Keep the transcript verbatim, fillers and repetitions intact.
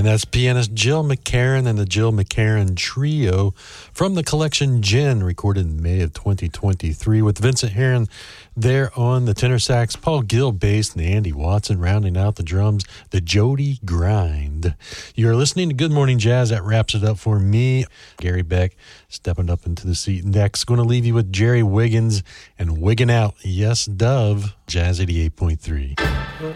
And that's pianist Jill McCarron and the Jill McCarron Trio from the collection Jen, recorded in May of twenty twenty-three, with Vincent Herron there on the tenor sax, Paul Gill bass, and Andy Watson rounding out the drums, the Jody Grind. You're listening to Good Morning Jazz. That wraps it up for me. Gary Beck stepping up into the seat next. Going to leave you with Jerry Wiggins and Wiggin' Out. Yes, Dove. Jazz eighty-eight point three.